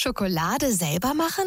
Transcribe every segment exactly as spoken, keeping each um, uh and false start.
Schokolade selber machen?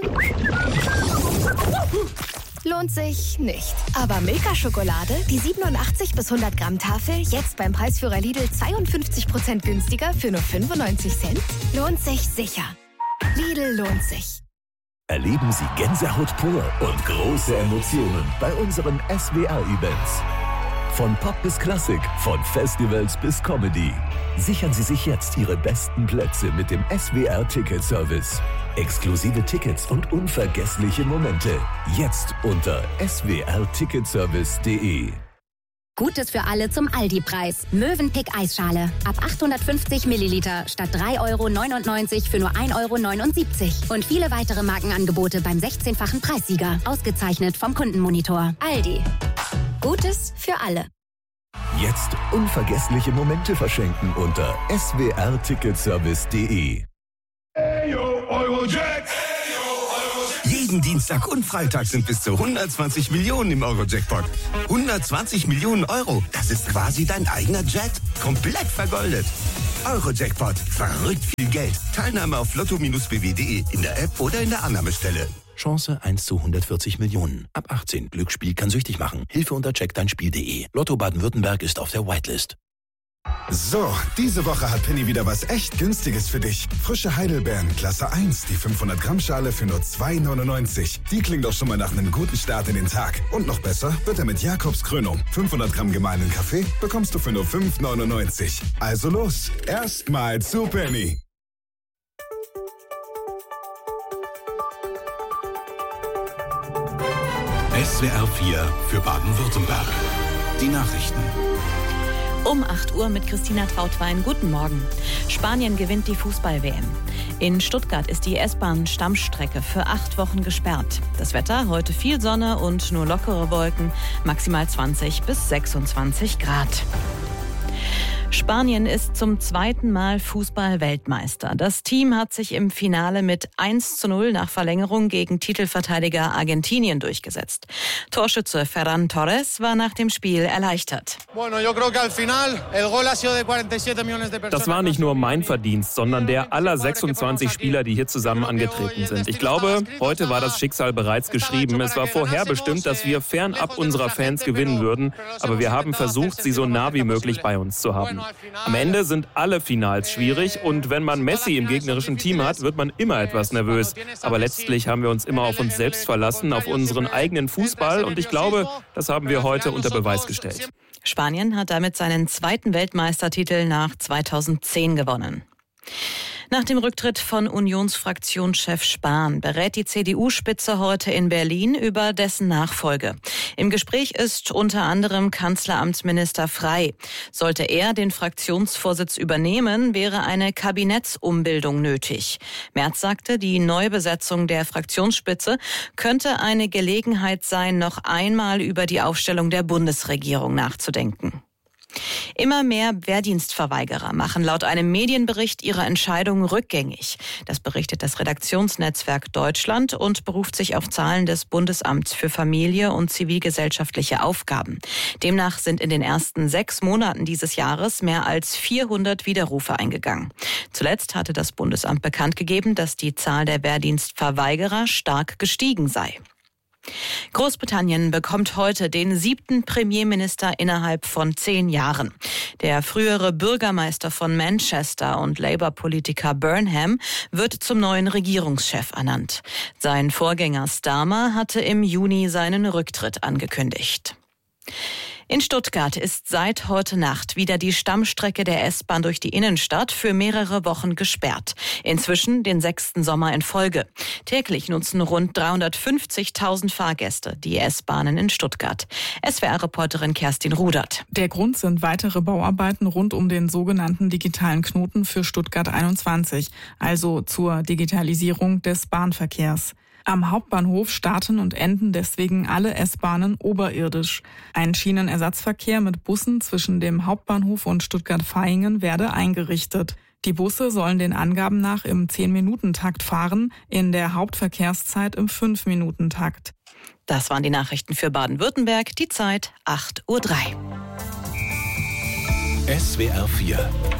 Lohnt sich nicht. Aber Milka-Schokolade, die siebenundachtzig bis hundert Gramm Tafel, jetzt beim Preisführer Lidl zweiundfünfzig Prozent günstiger für nur fünfundneunzig Cent? Lohnt sich sicher. Lidl lohnt sich. Erleben Sie Gänsehaut pur und große Emotionen bei unseren S W R-Events. Von Pop bis Klassik, von Festivals bis Comedy. Sichern Sie sich jetzt Ihre besten Plätze mit dem S W R-Ticket-Service. Exklusive Tickets und unvergessliche Momente. Jetzt unter s w r ticketservice punkt d e. Gutes für alle zum Aldi-Preis. Mövenpick Eisschale. Ab achthundertfünfzig Milliliter statt drei Euro neunundneunzig für nur ein Euro neunundsiebzig. Und viele weitere Markenangebote beim sechzehnfachen Preissieger. Ausgezeichnet vom Kundenmonitor. Aldi. Gutes für alle. Jetzt unvergessliche Momente verschenken unter s w r ticketservice punkt d e. Hey, yo, Eurojack! Jeden Dienstag und Freitag sind bis zu hundertzwanzig Millionen im Euro-Jackpot. hundertzwanzig Millionen Euro, das ist quasi dein eigener Jet. Komplett vergoldet. Euro-Jackpot, verrückt viel Geld. Teilnahme auf lotto b w punkt d e in der App oder in der Annahmestelle. Chance eins zu hundertvierzig Millionen. Ab achtzehn. Glücksspiel kann süchtig machen. Hilfe unter check dein spiel punkt d e. Lotto Baden-Württemberg ist auf der Whitelist. So, diese Woche hat Penny wieder was echt Günstiges für dich. Frische Heidelbeeren, Klasse eins, die fünfhundert Gramm Schale für nur zwei neunundneunzig. Die klingt doch schon mal nach einem guten Start in den Tag. Und noch besser wird er mit Jakobs Krönung. fünfhundert Gramm gemahlenen Kaffee bekommst du für nur fünf neunundneunzig. Also los, erstmal zu Penny. S W R vier für Baden-Württemberg. Die Nachrichten. Um acht Uhr mit Christina Trautwein. Guten Morgen. Spanien gewinnt die Fußball-W M. In Stuttgart ist die S-Bahn-Stammstrecke für acht Wochen gesperrt. Das Wetter, heute viel Sonne und nur lockere Wolken, maximal zwanzig bis sechsundzwanzig Grad. Spanien ist zum zweiten Mal Fußball-Weltmeister. Das Team hat sich im Finale mit eins zu null nach Verlängerung gegen Titelverteidiger Argentinien durchgesetzt. Torschütze Ferran Torres war nach dem Spiel erleichtert. Das war nicht nur mein Verdienst, sondern der aller sechsundzwanzig Spieler, die hier zusammen angetreten sind. Ich glaube, heute war das Schicksal bereits geschrieben. Es war vorherbestimmt, dass wir fernab unserer Fans gewinnen würden. Aber wir haben versucht, sie so nah wie möglich bei uns zu haben. Am Ende sind alle Finals schwierig und wenn man Messi im gegnerischen Team hat, wird man immer etwas nervös. Aber letztlich haben wir uns immer auf uns selbst verlassen, auf unseren eigenen Fußball und ich glaube, das haben wir heute unter Beweis gestellt. Spanien hat damit seinen zweiten Weltmeistertitel nach zweitausendzehn gewonnen. Nach dem Rücktritt von Unionsfraktionschef Spahn berät die C D U-Spitze heute in Berlin über dessen Nachfolge. Im Gespräch ist unter anderem Kanzleramtsminister Frey. Sollte er den Fraktionsvorsitz übernehmen, wäre eine Kabinettsumbildung nötig. Merz sagte, die Neubesetzung der Fraktionsspitze könnte eine Gelegenheit sein, noch einmal über die Aufstellung der Bundesregierung nachzudenken. Immer mehr Wehrdienstverweigerer machen laut einem Medienbericht ihre Entscheidung rückgängig. Das berichtet das Redaktionsnetzwerk Deutschland und beruft sich auf Zahlen des Bundesamts für Familie und zivilgesellschaftliche Aufgaben. Demnach sind in den ersten sechs Monaten dieses Jahres mehr als vierhundert Widerrufe eingegangen. Zuletzt hatte das Bundesamt bekannt gegeben, dass die Zahl der Wehrdienstverweigerer stark gestiegen sei. Großbritannien bekommt heute den siebten Premierminister innerhalb von zehn Jahren. Der frühere Bürgermeister von Manchester und Labour-Politiker Burnham wird zum neuen Regierungschef ernannt. Sein Vorgänger Starmer hatte im Juni seinen Rücktritt angekündigt. In Stuttgart ist seit heute Nacht wieder die Stammstrecke der S-Bahn durch die Innenstadt für mehrere Wochen gesperrt. Inzwischen den sechsten Sommer in Folge. Täglich nutzen rund dreihundertfünfzigtausend Fahrgäste die S-Bahnen in Stuttgart. S W R-Reporterin Kerstin Rudert. Der Grund sind weitere Bauarbeiten rund um den sogenannten digitalen Knoten für Stuttgart einundzwanzig, also zur Digitalisierung des Bahnverkehrs. Am Hauptbahnhof starten und enden deswegen alle S-Bahnen oberirdisch. Ein Schienenersatzverkehr mit Bussen zwischen dem Hauptbahnhof und Stuttgart-Vaihingen werde eingerichtet. Die Busse sollen den Angaben nach im zehn-Minuten-Takt fahren, in der Hauptverkehrszeit im fünf-Minuten-Takt. Das waren die Nachrichten für Baden-Württemberg. Die Zeit acht Uhr drei. S W R vier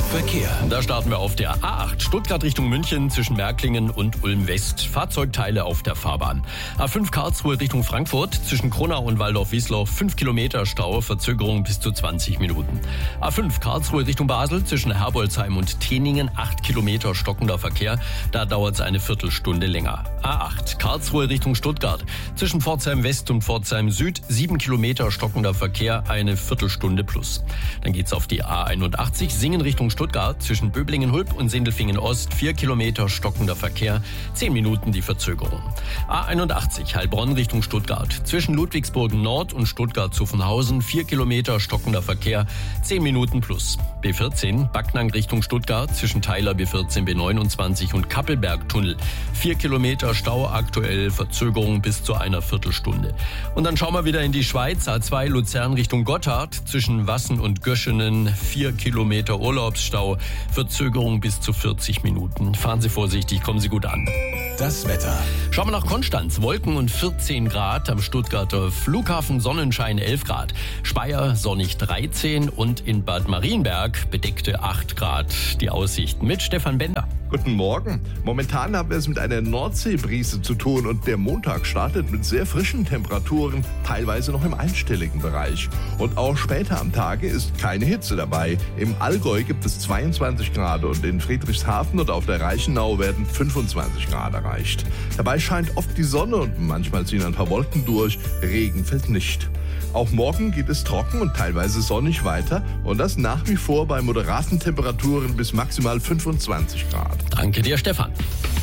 Verkehr. Da starten wir auf der A acht Stuttgart Richtung München zwischen Märklingen und Ulm-West. Fahrzeugteile auf der Fahrbahn. A fünf Karlsruhe Richtung Frankfurt zwischen Kronau und Waldorf-Wiesloch fünf Kilometer Stau, Verzögerung bis zu zwanzig Minuten. A fünf Karlsruhe Richtung Basel zwischen Herbolzheim und Teningen acht Kilometer stockender Verkehr. Da dauert es eine Viertelstunde länger. A acht Karlsruhe Richtung Stuttgart zwischen Pforzheim West und Pforzheim Süd sieben Kilometer stockender Verkehr, eine Viertelstunde plus. Dann geht's auf die A einundachtzig Singen Richtung Stuttgart. Stuttgart zwischen Böblingen-Hulb und Sindelfingen-Ost vier Kilometer stockender Verkehr, zehn Minuten die Verzögerung. A einundachtzig Heilbronn Richtung Stuttgart zwischen Ludwigsburg-Nord und Stuttgart-Zuffenhausen vier Kilometer stockender Verkehr, zehn Minuten plus. B vierzehn Backnang Richtung Stuttgart zwischen Teiler B vierzehn B neunundzwanzig und Kappelbergtunnel vier Kilometer Stau, aktuell Verzögerung bis zu einer Viertelstunde. Und dann schauen wir wieder in die Schweiz. A zwei Luzern Richtung Gotthard zwischen Wassen und Göschenen vier Kilometer Urlaubsstau. Verzögerung bis zu vierzig Minuten. Fahren Sie vorsichtig, kommen Sie gut an. Das Wetter. Schauen wir nach Konstanz. Wolken und vierzehn Grad. Am Stuttgarter Flughafen Sonnenschein elf Grad. Speyer sonnig dreizehn und in Bad Marienberg bedeckte acht Grad. Die Aussichten mit Stefan Bender. Guten Morgen. Momentan haben wir es mit einer Nordseebrise zu tun und der Montag startet mit sehr frischen Temperaturen, teilweise noch im einstelligen Bereich. Und auch später am Tage ist keine Hitze dabei. Im Allgäu gibt es zweiundzwanzig Grad und in Friedrichshafen und auf der Reichenau werden fünfundzwanzig Grad erreicht. Dabei scheint oft die Sonne und manchmal ziehen ein paar Wolken durch, Regen fällt nicht. Auch morgen geht es trocken und teilweise sonnig weiter und das nach wie vor bei moderaten Temperaturen bis maximal fünfundzwanzig Grad. Danke dir, Stefan.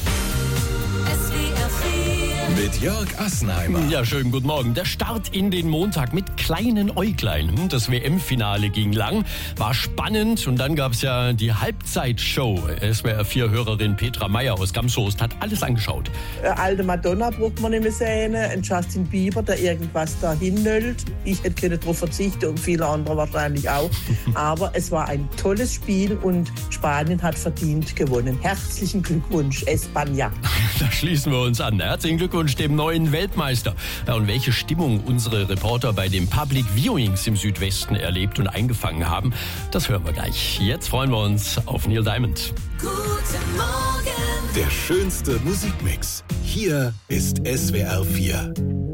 Mit Jörg Assenheimer. Ja, schönen guten Morgen. Der Start in den Montag mit kleinen Äuglein. Das W M-Finale ging lang, war spannend und dann gab es ja die Halbzeitshow. S W R vier Hörerin Petra Meyer aus Gamshorst hat alles angeschaut. Eine alte Madonna braucht man nicht mehr sehen, ein Justin Bieber, der irgendwas dahin nöllt. Ich hätte können darauf verzichten und viele andere wahrscheinlich auch. Aber es war ein tolles Spiel und Spanien hat verdient gewonnen. Herzlichen Glückwunsch, España. Da schließen wir uns an. Herzlichen Glückwunsch dem neuen Weltmeister. Ja, und welche Stimmung unsere Reporter bei den Public Viewings im Südwesten erlebt und eingefangen haben, das hören wir gleich. Jetzt freuen wir uns auf Neil Diamond. Guten Morgen. Der schönste Musikmix. Hier ist S W R vier.